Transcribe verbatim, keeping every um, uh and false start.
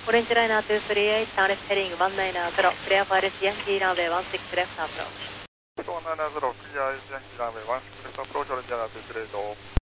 Orange Liner two three eight, turn left heading one nine zero, clear for Alice Yankee runway one six left approach. one nine zero, clear Alice Yankee runway one six left approach, Orange Liner two three eight.